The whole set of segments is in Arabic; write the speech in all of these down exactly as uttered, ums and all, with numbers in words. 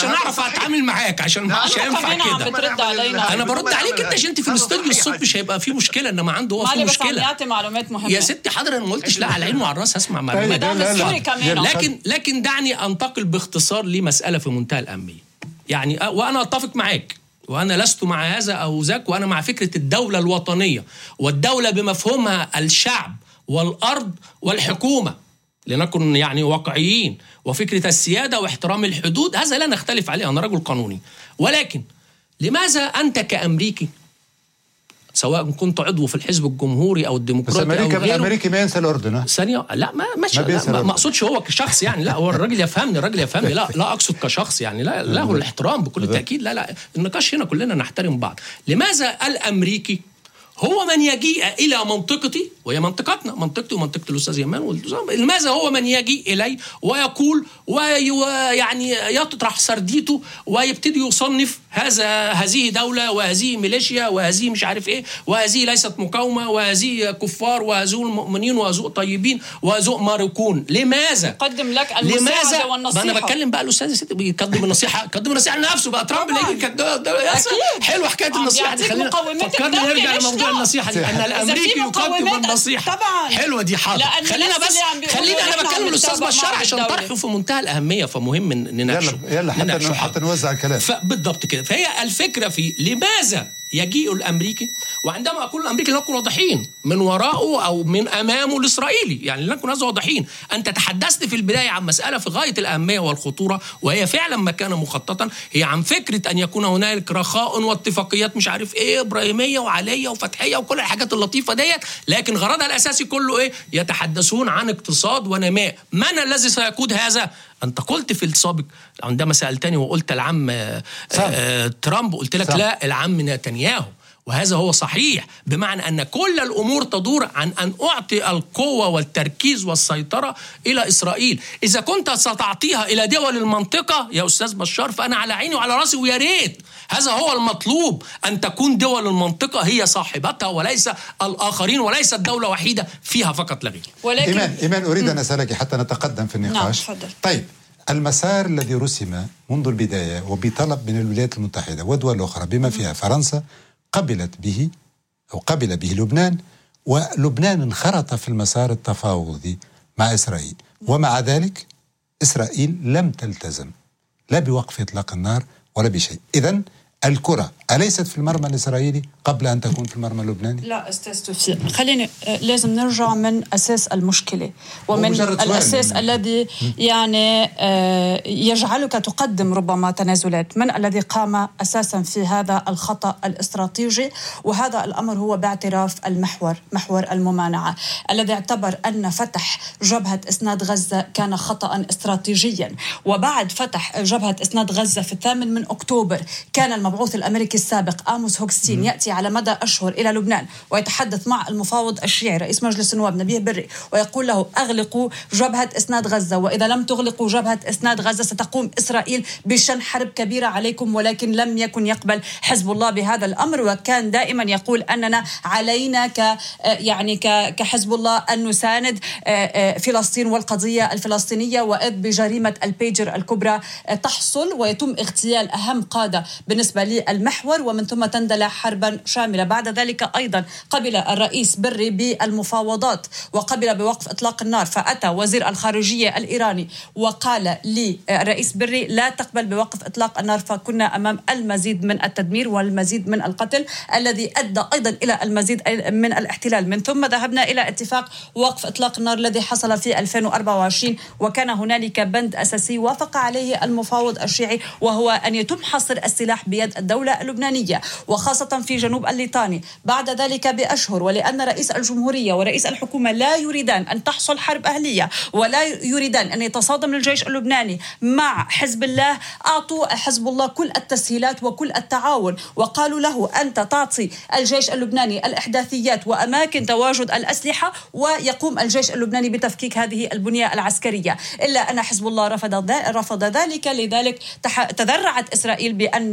عشان اعرف اتعامل معاك، عشان مش هينفع كده. بترد علينا. انا برد عليك انت عشان انت في الاستوديو الصوت مش هيبقى في مشكله، انما عنده هو في مشكله. يعطي معلومات مهمه يا ستي حاضر، انا ما قلتش لا، على عيني وعلى الراس هسمع معلومات. لكن لكن دعني انتقل باختصار لمساله في منتهى الاهميه. يعني وانا اتفق معاك، وانا لست مع هذا او ذاك، وانا مع فكره الدوله الوطنيه، والدوله بمفهومها الشعب والارض والحكومه، لنكن يعني واقعيين، وفكره السياده واحترام الحدود، هذا لا نختلف عليه، انا رجل قانوني. ولكن لماذا انت كامريكي، سواء كنت عضو في الحزب الجمهوري او الديمقراطي بس أمريكا او غيره، امريكا ما ينسى الاردن. ثانيه لا ما مش ما, ما اقصدش هو كشخص يعني، لا هو الراجل يفهمني، الراجل يفهمني، لا لا اقصد كشخص يعني، لا له الاحترام بكل تاكيد، لا لا النقاش هنا كلنا نحترم بعض. لماذا الامريكي هو من يجيء إلى منطقتي، وهي منطقتنا، منطقتي ومنطقة الأستاذ يمان، لماذا هو من يجيء إلي ويقول ويعني يطرح سرديته ويبتدي يصنف هذا هذه دولة وهذه ميليشيا وهذه مش عارف إيه وهذه ليست مقاومة وهذه كفار وهذه المؤمنين وهذه طيبين وهذه ماركون؟ لماذا؟ يقدم لك المساعدة والنصيحة. أنا بتكلم بقى الأستاذ ستي بيقدم النصيحة، يقدم النصيحة لنفسه بقى. ترامب اللي يجي حلو حكاية النصيحة دي، خلينا فكرنا نرجع لموضوع النصيحة دي، أن الأمريكي يقدم النصيحة. طبعا حلوة دي، حاضر. خلينا بس خلينا أنا بكلم الأستاذ بشار عشان طرحه في منتهى الأهمية، فمهم نناقشه. يلا يلا حتى حتى نوزع الكلام. بالضبط كده. فهي الفكرة في لماذا يجيء الأمريكي، وعندما أقول الأمريكي لنكن واضحين، من وراءه أو من أمامه الإسرائيلي، يعني لنكن هذا واضحين. أنت تحدثت في البداية عن مسألة في غاية الأهمية والخطورة، وهي فعلا ما كان مخططا، هي عن فكرة أن يكون هنالك رخاء واتفاقيات مش عارف إيه إبراهيمية وعلية وفتحية وكل الحاجات اللطيفة ديت، لكن غرضها الأساسي كله إيه؟ يتحدثون عن اقتصاد ونماء. من الذي سيقود هذا؟ أنت قلت في السابق عندما سألتني وقلت العم آآ آآ ترامب، قلت لك لا، العم نتنياهو. وهذا هو صحيح، بمعنى أن كل الأمور تدور عن أن أعطي القوة والتركيز والسيطرة إلى إسرائيل. إذا كنت ستعطيها إلى دول المنطقة يا أستاذ بشار، فأنا على عيني وعلى رأسي، ويا ريت هذا هو المطلوب، أن تكون دول المنطقة هي صاحبتها وليس الآخرين، وليست دولة وحيدة فيها فقط لا غير. ولكن إيمان, إيمان أريد أن أسألك حتى نتقدم في النقاش. نعم. طيب، المسار الذي رسم منذ البداية وبطلب من الولايات المتحدة ودول أخرى بما فيها فرنسا قبلت به أو قبل به لبنان، ولبنان انخرط في المسار التفاوضي مع إسرائيل، ومع ذلك إسرائيل لم تلتزم لا بوقف إطلاق النار ولا بشيء. إذن الكرة أليست في المرمى الإسرائيلي قبل أن تكون في المرمى اللبناني؟ لا أستاذ توفيق، خليني لازم نرجع من أساس المشكلة ومن الأساس الذي يعني يجعلك تقدم ربما تنازلات. من الذي قام أساسا في هذا الخطأ الاستراتيجي؟ وهذا الأمر هو باعتراف المحور، محور الممانعة، الذي اعتبر أن فتح جبهة إسناد غزة كان خطأ استراتيجيا. وبعد فتح جبهة إسناد غزة في الثامن من أكتوبر كان المبعوث الأمريكي السابق آموس هوكستين يأتي على مدى أشهر إلى لبنان ويتحدث مع المفاوض الشيعي رئيس مجلس النواب نبيه بري ويقول له أغلقوا جبهة إسناد غزة، وإذا لم تغلقوا جبهة إسناد غزة ستقوم إسرائيل بشن حرب كبيرة عليكم. ولكن لم يكن يقبل حزب الله بهذا الأمر، وكان دائما يقول أننا علينا ك يعني كحزب الله أن نساند فلسطين والقضية الفلسطينية. وإذ بجريمة البيجر الكبرى تحصل ويتم اغتيال أهم قادة بالنسبة للمحور، ومن ثم تندلع حربا شاملة. بعد ذلك أيضا قبل الرئيس بري بالمفاوضات وقبل بوقف إطلاق النار، فأتى وزير الخارجية الإيراني وقال للرئيس بري لا تقبل بوقف إطلاق النار، فكنا أمام المزيد من التدمير والمزيد من القتل الذي أدى أيضا إلى المزيد من الاحتلال. من ثم ذهبنا إلى اتفاق وقف إطلاق النار الذي حصل في ألفين وأربعة وعشرين، وكان هنالك بند أساسي وافق عليه المفاوض الشيعي، وهو أن يتم حصر السلاح بيد الدولة اللبنانية وخاصة في جنوب الليطاني. بعد ذلك بأشهر، ولأن رئيس الجمهورية ورئيس الحكومة لا يريدان أن تحصل حرب أهلية ولا يريدان أن يتصادم الجيش اللبناني مع حزب الله، أعطوا حزب الله كل التسهيلات وكل التعاون، وقالوا له أنت تعطي الجيش اللبناني الإحداثيات وأماكن تواجد الأسلحة، ويقوم الجيش اللبناني بتفكيك هذه البنية العسكرية. إلا أن حزب الله رفض رفض ذلك. لذلك تذرعت إسرائيل بأن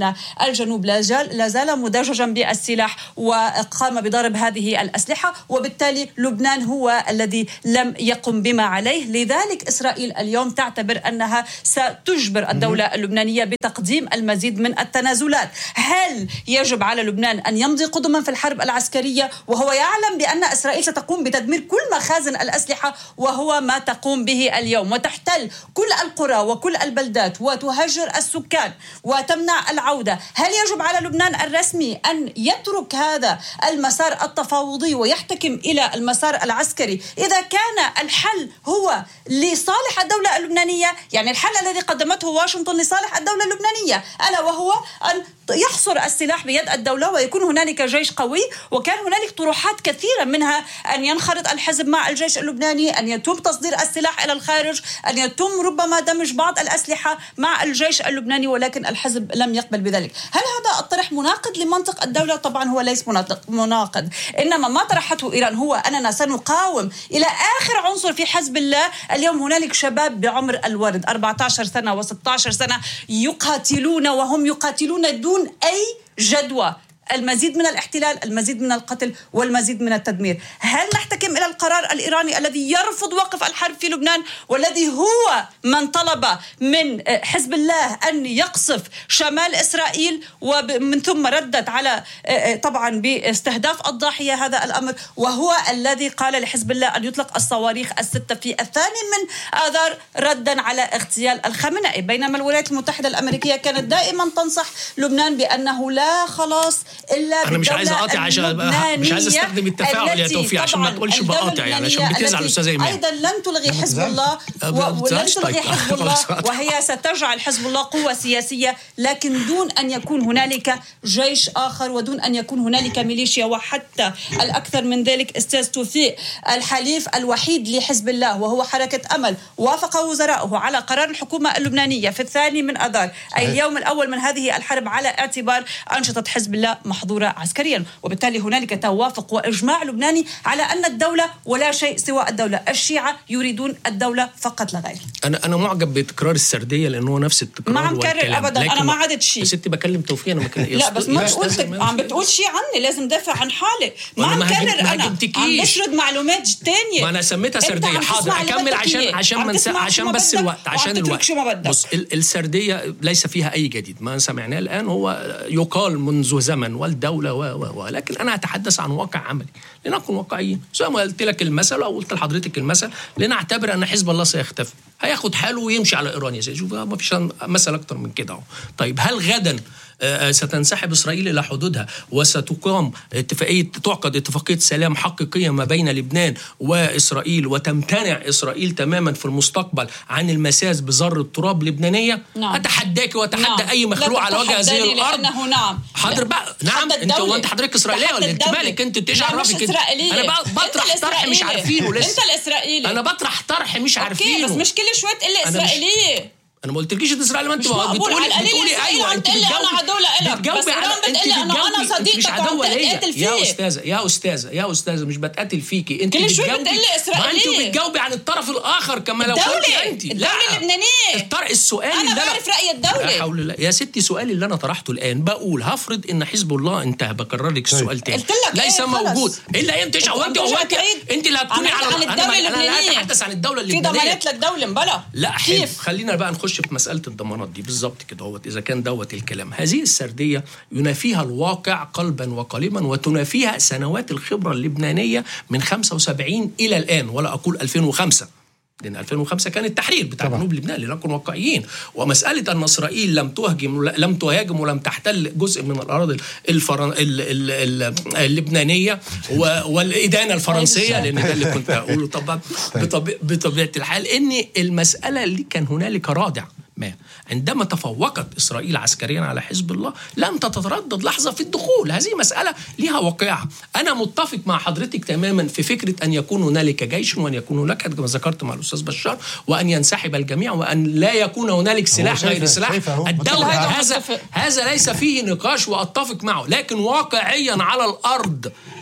الجنوب لا زال مدججا بالسلاح وقام بضرب هذه الأسلحة، وبالتالي لبنان هو الذي لم يقم بما عليه. لذلك إسرائيل اليوم تعتبر أنها ستجبر الدولة اللبنانية بتقديم المزيد من التنازلات. هل يجب على لبنان أن يمضي قدما في الحرب العسكرية وهو يعلم بأن إسرائيل ستقوم بتدمير كل مخازن الأسلحة وهو ما تقوم به اليوم، وتحتل كل القرى وكل البلدات وتهجر السكان وتمنع العودة؟ هل يجب على لبنان الرسمي أن يترك هذا المسار التفاوضي ويحتكم إلى المسار العسكري إذا كان الحل هو لصالح الدولة اللبنانية؟ يعني الحل الذي قدمته واشنطن لصالح الدولة اللبنانية، ألا وهو أن يحصر السلاح بيد الدولة ويكون هنالك جيش قوي. وكان هنالك طروحات كثيرة، منها أن ينخرط الحزب مع الجيش اللبناني، أن يتم تصدير السلاح إلى الخارج، أن يتم ربما دمج بعض الأسلحة مع الجيش اللبناني، ولكن الحزب لم يقبل بذلك. هل هذا الطرح مناقض لمنطق الدولة؟ طبعا هو ليس مناقض، إنما ما طرحته إيران هو أننا سنقاوم إلى آخر عنصر في حزب الله. اليوم هنالك شباب بعمر الورد أربعة عشر سنة وستة عشر سنة يقاتلون، وهم يقاتلون دون أي جدوى، المزيد من الاحتلال، المزيد من القتل والمزيد من التدمير. هل نحتكم إلى القرار الإيراني الذي يرفض وقف الحرب في لبنان، والذي هو من طلب من حزب الله أن يقصف شمال إسرائيل، ومن ثم ردت على طبعا باستهداف الضاحية هذا الأمر، وهو الذي قال لحزب الله أن يطلق الصواريخ الستة في الثاني من آذار ردا على اغتيال الخامنئي. بينما الولايات المتحدة الأمريكية كانت دائما تنصح لبنان بأنه لا خلاص إلا أنا مش عايز أقاطع عشان مش عايز أستخدم التفاعل يا توفيق عشان ما تقولش بقاطع، يعني عشان بتزعل أستاذ إيمان. أيضا لن تلغي حزب الله ولن تلغي حزب الله، وهي ستجعل حزب الله قوة سياسية، لكن دون أن يكون هنالك جيش آخر ودون أن يكون هنالك ميليشيا. وحتى الأكثر من ذلك أستاذ توفيق، الحليف الوحيد لحزب الله وهو حركة أمل وافق وزراؤه على قرار الحكومة اللبنانية في الثاني من آذار، أي اليوم الأول من هذه الحرب، على اعتبار أنشطة حزب الله محظورة عسكريا. وبالتالي هنالك توافق وإجماع لبناني على أن الدولة ولا شيء سوى الدولة. الشيعة يريدون الدولة فقط لا غير. أنا أنا معجب بتكرار السردية لأنه نفس التكرار. ما عم كرر أبدا، أنا ما عدت شيء. بس أنت بكلم توفيق، أنا بكلم لا بس ما قلت عم بتقول شيء عني، لازم دافع عن حالي. ما عم كرر، أنا عم بشرد معلومات تانية. ما أنا سميتها سردية. حاضر أكمل عشان عشان منسى عشان بس الوقت عشان الوقت. بص، السردية ليس فيها أي جديد، ما سمعناه الآن هو يقال منذ زمن والدولة و ولكن أنا أتحدث عن واقع عملي لنكون واقعيين. زي ما قلت لك المثل أو قلت لحضرتك المثل، لنعتبر أن حزب الله سيختفي، هياخد حاله ويمشي على إيران. يا سيدي شوف، ما فيش مثل أكتر من كده. طيب هل غدا ستنسحب إسرائيل إلى حدودها وستقام اتفاقية تعقد اتفاقية سلام حقيقية ما بين لبنان وإسرائيل، وتمتنع إسرائيل تماما في المستقبل عن المساس بذرة تراب لبنانية؟ نعم. أتحداك وأتحدى نعم. أي مخلوق على وجه هذه الأرض. نعم. حاضر بقى. نعم. أنت وأنت حضرتك إسرائيلية ولا أنت مالك؟ أنت تعرفي كده. أنا بطرح طرح مش عارفينه لسه. أنت الإسرائيلي. أنا بطرح طرح مش عارفينه. بس مش كل شوي تقول لي إسرائيلية. انا ما قلتلكيش اسرائيل، ما انت بتقولي بتقولي ايوه انت بتقولي انا عدوله لك، بس ايران بتقولي انا انا صديقتك وعم تقاتل فيك. يا استاذه يا استاذه يا استاذه مش بتقاتل فيكي، انت كل شوي بتقولي اسرائيليه. ما انت بتجاوبي عن الطرف الاخر كما لو كنت انت. لا الدوله اللبنانيه. الطرح السؤال انا اللي انا بعرف راي الدوله. لا حول الله يا ستي. سؤالي اللي انا طرحته الان بقول هفرض ان حزب الله انتهى، بكرر لك السؤال تاني ليس موجود الا انت. ايش انت انت اللي هتكوني على انا لا اتحدث عن الدوله اللبنانيه. في ضمانات للدوله مبلا. لا كيف؟ خلينا بقى نخش في مساله الضمانات دي بالظبط كده. هو اذا كان دوت الكلام، هذه السرديه ينافيها الواقع قلبا وقالبا، وتنافيها سنوات الخبره اللبنانيه من خمسة وسبعين الى الان، ولا اقول ألفين وخمسة، لأن ألفين وخمسة كان التحرير بتاع جنوب لبنان لنكون واقعيين. ومسألة أن إسرائيل لم تهاجم لم تهاجم ولم تحتل جزء من الأراضي الفرن... اللبنانية والإدانة الفرنسية، لأن ده اللي كنت أقوله طبعا بطبيعة الحال، إن المسألة اللي كان هنالك رادع ما عندما تفوقت إسرائيل عسكريا على حزب الله لم تتردد لحظة في الدخول. هذه مسألة لها واقعة. أنا متفق مع حضرتك تماما في فكرة أن يكون هنالك جيش، وأن يكون هناك كما ذكرت مع الأستاذ بشار، وأن ينسحب الجميع، وأن لا يكون هنالك سلاح غير سلاح الدولة. هذا هذا ليس فيه نقاش وأتفق معه، لكن واقعيا على الأرض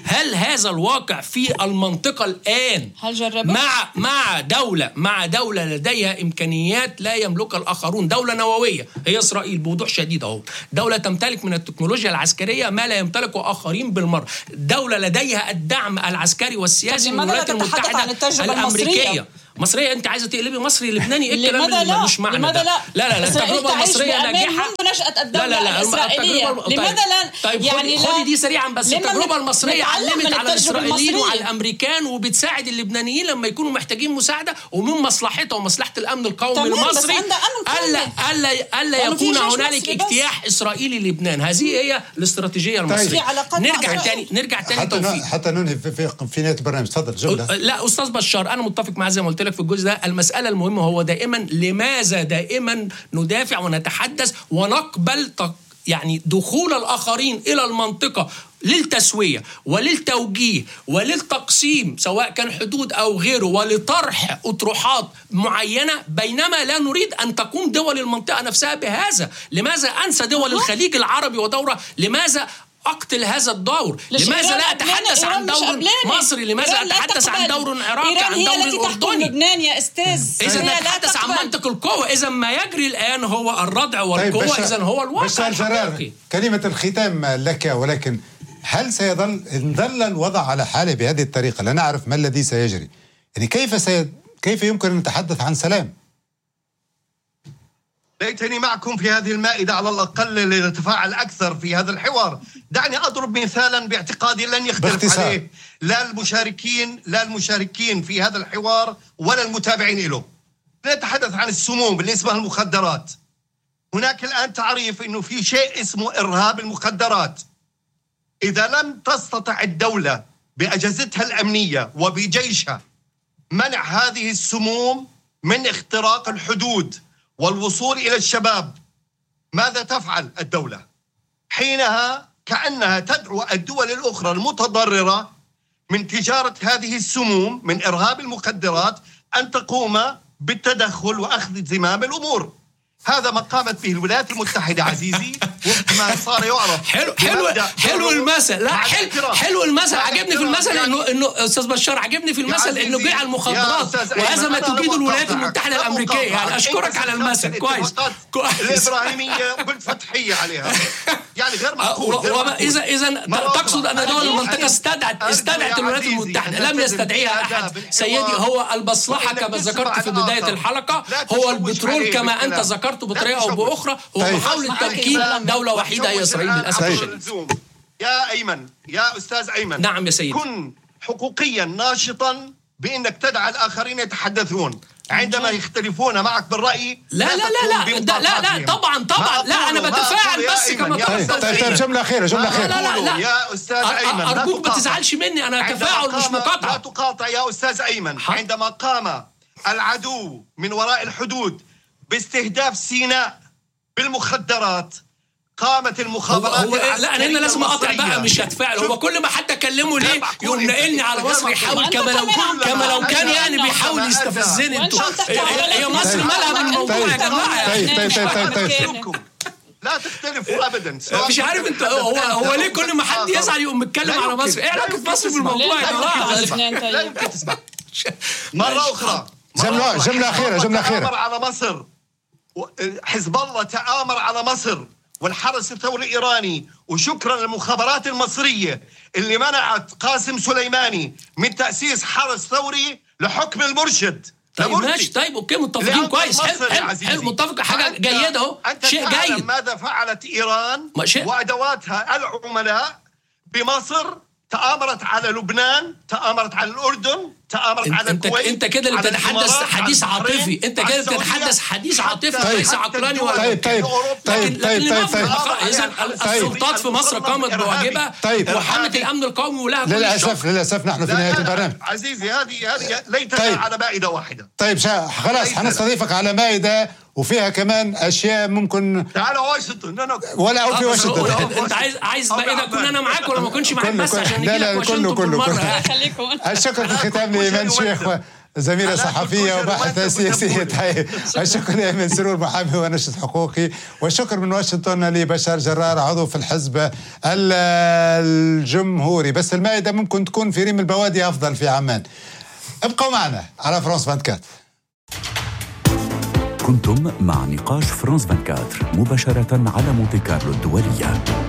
هل هذا الواقع في المنطقة الآن هل جربوا؟ مع مع دولة مع دولة لديها إمكانيات لا يملكها الآخرون، دولة نووية هي إسرائيل بوضوح شديد أهو، دولة تمتلك من التكنولوجيا العسكرية ما لا يمتلكه آخرين بالمرة، دولة لديها الدعم العسكري والسياسي من الولايات المتحدة الأمريكية. مصرية أنت عايزة تقلبي مصري لبناني؟ إيه الكلام اللي مش معنى لماذا ده؟ لا؟ لا لا لا التجربة المصرية ناجحة منذ نشأة الدولة لا لا لا الإسرائيلية. التجربة... لماذا لا؟ طيب يعني خدي دي سريعا بس. التجربة المصرية علمت على الإسرائيليين وعلى الأمريكان وبتساعد اللبنانيين لما يكونوا محتاجين مساعدة، ومن مصلحتها ومصلحة الأمن القومي المصري ألا ألا ألا يكون هنالك اجتياح إسرائيلي للبنان. هذه هي الاستراتيجية المصرية. نرجع تاني نرجع تاني حتى توفيق. حتى ننهي في, في, في نهاية البرنامج. تفضل جملة. لا أستاذ بشار أنا متفق معاه زي ما قلت لك في الجزء ده. المسألة المهمة هو دائما لماذا دائما ندافع ونتحدث ونقبل يعني دخول الآخرين إلى المنطقة للتسوية وللتوجيه وللتقسيم سواء كان حدود أو غيره ولطرح أطروحات معينة، بينما لا نريد أن تقوم دول المنطقة نفسها بهذا. لماذا أنسى دول الخليج العربي ودورة؟ لماذا أقتل هذا الدور؟ لماذا لا أتحدث عن دور مصري؟ لماذا أتحدث عن دور عراقي، عن دور أردني؟ لبنان يا أستاذ. إذا نتحدث عن منطق القوة، إذا ما يجري الآن هو الردع والقوة. طيب إذا هو الواقع الحقيقي. كلمة الختام لك، ولكن هل سيظل إن ظل الوضع على حاله بهذه الطريقة لا نعرف ما الذي سيجري؟ يعني كيف سي... كيف يمكن أن نتحدث عن سلام؟ ليتني معكم في هذه المائدة على الأقل لنتفاعل أكثر في هذا الحوار. دعني أضرب مثالا باعتقادي لن يختلف باختصار. عليه لا المشاركين لا المشاركين في هذا الحوار ولا المتابعين له. نتحدث عن السموم اللي اسمها المخدرات. هناك الآن تعريف أنه في شيء اسمه إرهاب المخدرات. إذا لم تستطع الدولة بأجهزتها الأمنية وبجيشها منع هذه السموم من اختراق الحدود والوصول إلى الشباب، ماذا تفعل الدولة؟ حينها كأنها تدعو الدول الأخرى المتضررة من تجارة هذه السموم من إرهاب المخدرات أن تقوم بالتدخل وأخذ زمام الأمور. هذا ما قامت به الولايات المتحدة عزيزي، وما صار يعرف. حلو حلو حلو المثل. لا حلو حلو المثل. عجبني في المثل انه انه استاذ بشار عجبني في المثل انه بيع المخدرات، وهذا ما تريده الولايات المتحدة الأمريكية. يعني اشكرك على المثل. كويس كويس. الإبراهيمية قلت فتحية عليها، يعني غير معقول. اذا اذا تقصد ان دول المنطقة استدعت استدعت الولايات المتحدة، لم يستدعيها احد سيدي. هو المصلحة كما ذكرت في بداية الحلقة، هو البترول كما انت ذكرت بطريقة أو بأخرى، هو محاولة تمكين دولة وحيدة هي إسرائيل للأسف الشديد. يا أيمن يا أستاذ أيمن، نعم يا سيدي، كن حقوقيا ناشطا بأنك تدعى الآخرين يتحدثون عندما يختلفون معك بالرأي. لا لا لا لا لا لا, لا طبعا طبعا لا أنا بتفاعل بس كما طيب طيب جملة أخيرة جملة أخيرة. لا لا لا يا أستاذ أيمن أرجوك ما تزعلش مني، أنا تفاعل مش مقاطعة. لا تقاطع يا أستاذ أيمن. عندما قام العدو من وراء الحدود باستهداف سيناء بالمخدرات، قامت المخابرات هو هو لا انا هنا لازم اقاطع بقى، مش هتفاعل. هو كل ما حد اكلمه ليه يقوم ناقلني على مصر، يحاول كما لو كما لو كان يعني بيحاول يستفزني. انتوا هي مصر مالها بالموضوع يا جماعه؟ طيب طيب طيب طيب لا تختلفوا ابدا. مش عارف انت هو هو ليه كل ما حد يزعل يقوم متكلم على مصر؟ ايه علاقه مصر بالموضوع يا جماعه؟ لا يمكن تسمع مره اخرى. جمله جمله اخيره جمله اخيره على مصر. حزب الله تآمر على مصر والحرس الثوري الإيراني، وشكرا للمخابرات المصرية اللي منعت قاسم سليماني من تأسيس حرس ثوري لحكم المرشد. طيب ماشي، طيب اوكي متفقين كويس. حلو حلو متفق، حاجة جيدة اهو، شيء جيد. ماذا فعلت إيران وأدواتها العملاء بمصر؟ تآمرت على لبنان، تآمرت على الأردن، تآمرت على الكويت. انت كده اللي بتتحدث حديث عاطفي، انت كده بتتحدث حديث عاطفي ليس عقلاني ولا. طيب طيب طيب طيب طيب اذا السلطات في مصر قامت بواجبها وحمت الامن القومي ولها كل للاسف للاسف نحن في نهايه البرنامج عزيزي. هذه هذه ليتنا على مائده واحده. طيب خلاص حنستضيفك على مائده وفيها كمان اشياء ممكن. تعال واشنطن ولا او في واشنطن. انت عايز عايز مائده اكون انا معاك ولا ما اكونش معاك بس عشان لا لا كله كله خليكم. الشكر في الختام لإيمان شيخ زميلة صحفية وباحثة سياسية. الشكر يا من سرور محامي وناشط حقوقي، والشكر من واشنطن لبشار جرار عضو في الحزب الجمهوري. بس المائدة ممكن تكون في ريم البوادي أفضل في عمان. ابقوا معنا على فرانس أربعة وعشرين. كنتم مع نقاش فرانس أربعة وعشرين مباشرة على مونتي كارلو الدولية.